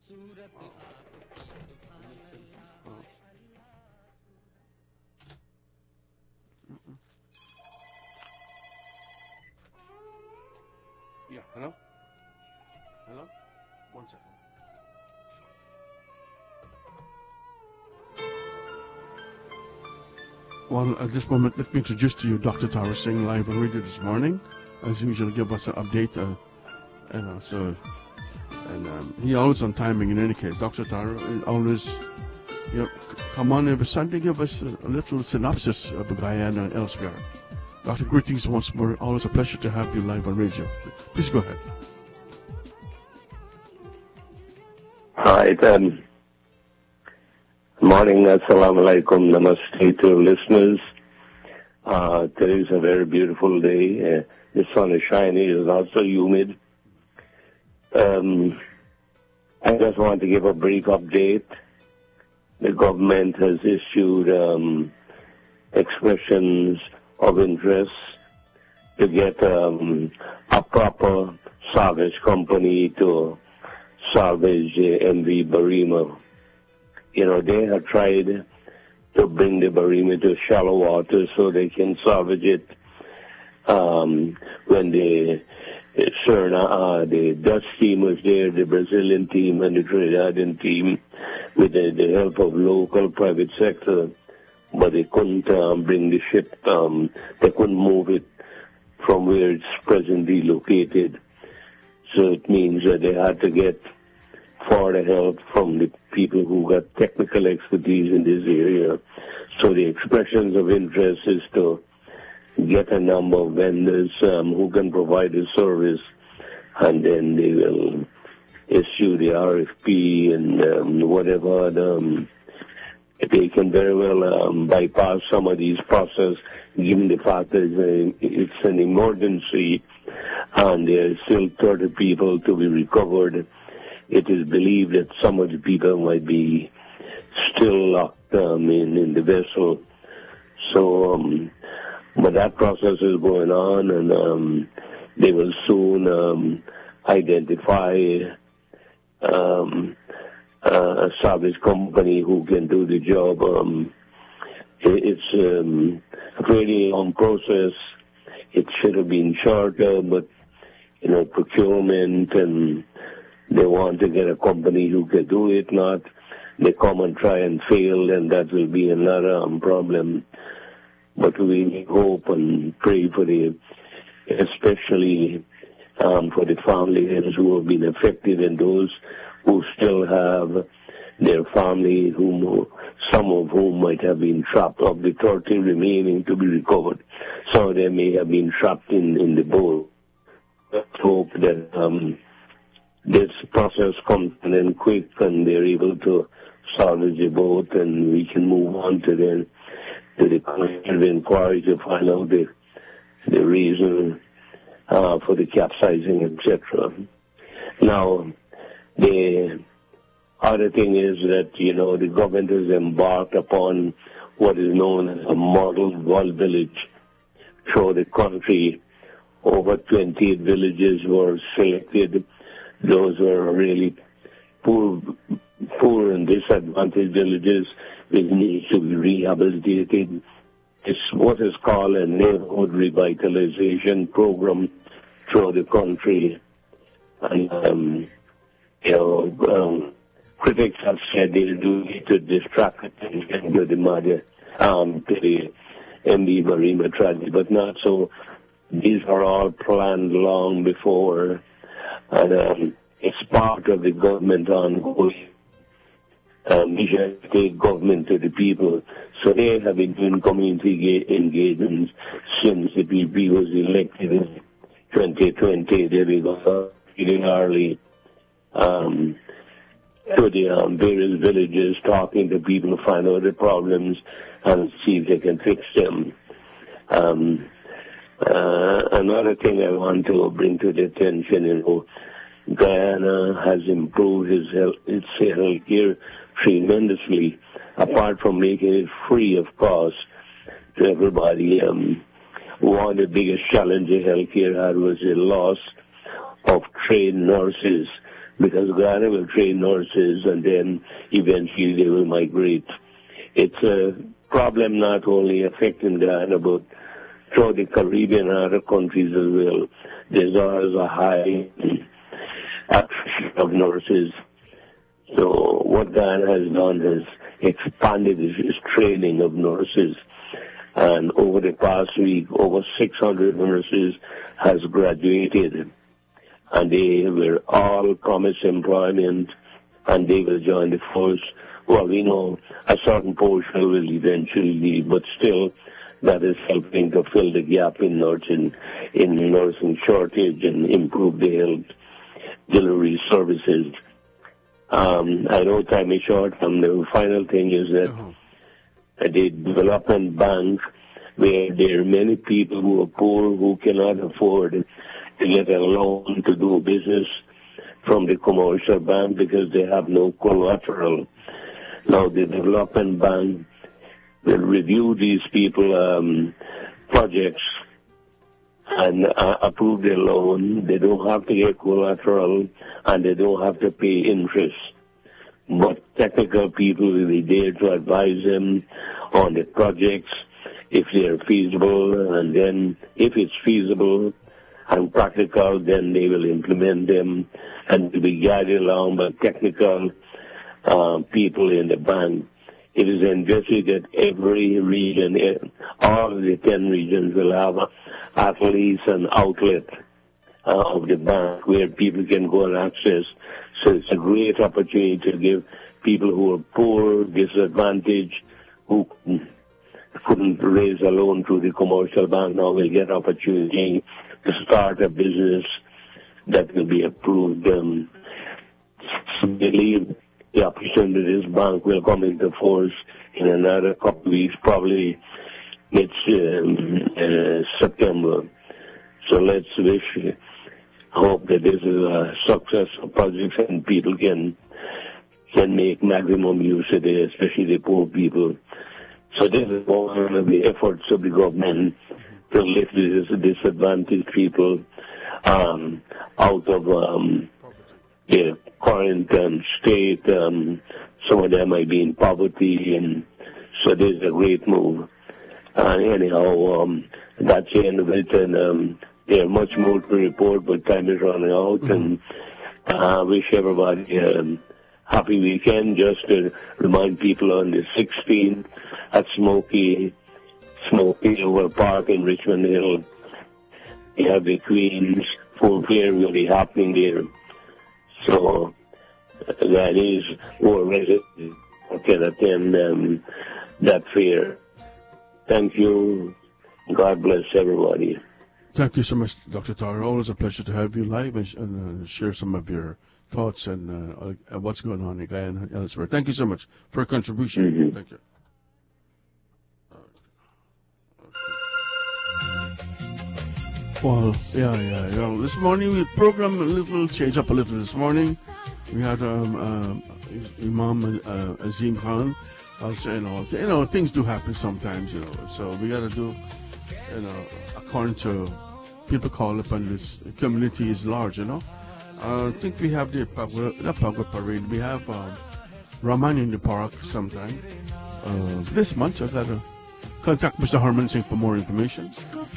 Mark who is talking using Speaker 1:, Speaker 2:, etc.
Speaker 1: Yeah, hello? Hello? One second. Well, at this moment, let me introduce to you Dr. Tara Singh live on radio this morning. As usual, give us an update. He always on timing in any case. Dr. Tara always, come on every Sunday, give us a little synopsis of Guyana and elsewhere. Doctor, greetings once more. Always a pleasure to have you live on radio. Please go ahead.
Speaker 2: Hi, morning, assalamu alaikum, namaste to listeners. Today is a very beautiful day. The sun is shining, it's not so humid. I just want to give a brief update. The government has issued expressions of interest to get a proper salvage company to salvage MV Barima. They have tried to bring the Barima to shallow water so they can salvage it when the Dutch team was there, the Brazilian team and the Trinidadian team with the help of local private sector, but they couldn't bring the ship, they couldn't move it from where it's presently located. So it means that they had to get further help from the people who got technical expertise in this area. So the expressions of interest is to get a number of vendors who can provide the service, and then they will issue the RFP and whatever. They can very well bypass some of these processes, given the fact that it's an emergency and there are still 30 people to be recovered. It is believed that some of the people might be still locked in the vessel. So, but that process is going on, and they will soon identify a service company who can do the job. It's a really long process. It should have been shorter, but procurement, and they want to get a company who can do it. Not they come and try and fail, and that will be another problem. But we hope and pray for especially for the families who have been affected and those who still have their family, some of whom might have been trapped. Of the 30 remaining to be recovered, some of them may have been trapped in the boat. Let's hope that this process comes in quick and they're able to salvage the boat, and we can move on to the collective inquiry to find out the reason for the capsizing, etc. Now, the other thing is that, the government has embarked upon what is known as a model world village through the country. Over 28 villages were selected. Those were really poor and disadvantaged villages which need to be rehabilitated. It's what is called a neighborhood revitalization program through the country. And, critics have said they'll do it to distract attention to the mother, to the MV Barima tragedy, but not so. These are all planned long before, and it's part of the government ongoing state government to the people. So they have been doing community engagements since the PP was elected in 2020. They began really early to the various villages, talking to people to find out the problems and see if they can fix them. Another thing I want to bring to the attention, Guyana has improved its health care tremendously, apart from making it free of cost to everybody. One of the biggest challenges healthcare had was the loss of trained nurses. because Guyana will train nurses and then eventually they will migrate. It's a problem not only affecting Guyana, but throughout the Caribbean and other countries as well. There's always a high attrition of nurses. So what Guyana has done is expanded its training of nurses. And over the past week, over 600 nurses has graduated. And they were all promised employment, and they will join the force. Well, we know a certain portion will eventually leave, but still, that is helping to fill the gap in nursing shortage and improve the health delivery services. I know time is short, and the final thing is that the development bank, where there are many people who are poor who cannot afford to get a loan to do business from the commercial bank because they have no collateral. Now the development bank will review these people projects and approve their loan. They don't have to get collateral and they don't have to pay interest. But technical people will be there to advise them on the projects if they are feasible, and then if it's feasible and practical, then they will implement them and will be guided along by technical people in the bank. It is envisaged that every region, all of the 10 regions will have at least an outlet of the bank where people can go and access. So it's a great opportunity to give people who are poor, disadvantaged, who couldn't raise a loan through the commercial bank, now will get opportunity to start a business that will be approved. I believe the opportunity this bank will come into force in another couple of weeks, probably September. So let's hope that this is a successful project and people can make maximum use of it, especially the poor people. So this is one of the efforts of the government to lift these disadvantaged people out of their current state. Some of them might be in poverty, and so this is a great move. Anyhow, that's the end of it, and there's much more to report, but time is running out, and I wish everybody a happy weekend. Just to remind people, on the 16th at Smoky Oval Park in Richmond Hill, we have the Queen's Full Fair will be happening there. So that is who are residents can attend that fair. Thank you. God bless everybody.
Speaker 1: Thank you so much, Dr. Tara. Always a pleasure to have you live and share some of your thoughts and what's going on in Guyana and elsewhere. Thank you so much for your contribution.
Speaker 2: Mm-hmm.
Speaker 1: Thank you. Well, yeah. This morning we programmed a little, change up a little this morning. We had Imam Azim Khan. Also, things do happen sometimes, So we got to do, according to people call up, and this community is large, I think we have the Pago Parade. We have Raman in the park sometime this month. I've got to contact Mr. Harman Singh for more information.